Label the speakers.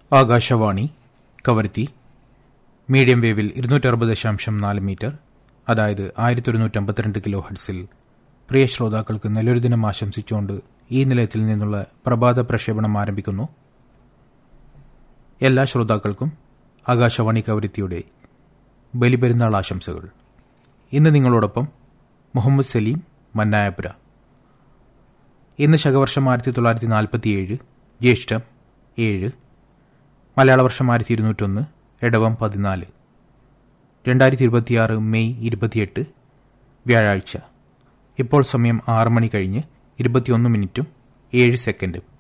Speaker 1: Akashvani Kavaratti medium വേവിൽ 260.4 metre, അതായത് 1152 kilo ഹെർട്സിൽ. പ്രിയ ശ്രോതാക്കൾക്ക് നല്ലൊരു ദിനം ആശംസിച്ചുകൊണ്ട് ഈ നിലയത്തിൽ നിന്നുള്ള പ്രഭാത പ്രക്ഷേപണം ആരംഭിക്കുന്നു. എല്ലാ ശ്രോതാക്കൾക്കും ആകാശവാണി കവരത്തിയുടെ ബലിപെരുന്നാൾ ആശംസകൾ. ഇന്ന് നിങ്ങളോടൊപ്പം മുഹമ്മദ് സലീം, മന്നായപുര. ഇന്ന് ശകവർഷം 1947, ജ്യേഷ്ഠം 7, മലയാള വർഷം 1201, എടവം 14, 2026 മെയ് 28, വ്യാഴാഴ്ച. ഇപ്പോൾ സമയം 6 മണി കഴിഞ്ഞ് 21 മിനിറ്റും 7 സെക്കൻഡും.